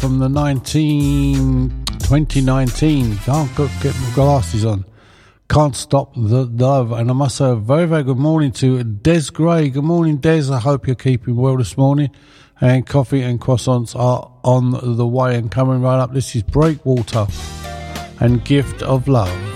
from the 2019. Can't get my glasses on. Can't Stop the Love. And I must say a very, very good morning to Des Gray. Good morning, Des. I hope you're keeping well this morning. And coffee and croissants are on the way and coming right up. This is Breakwater and Gift of Love.